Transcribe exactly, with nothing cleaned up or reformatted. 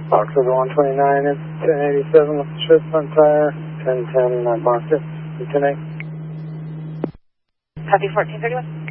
Box over one twenty-nine, it's ten eighty-seven with the shift front tire, ten ten, I marked it, ten eight. Copy fourteen thirty-one.